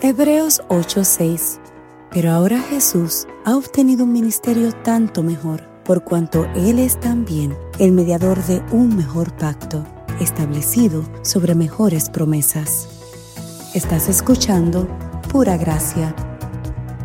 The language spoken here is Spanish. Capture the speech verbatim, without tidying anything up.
Hebreos ocho seis. Pero ahora Jesús ha obtenido un ministerio tanto mejor, por cuanto Él es también el mediador de un mejor pacto, establecido sobre mejores promesas. Estás escuchando Pura Gracia.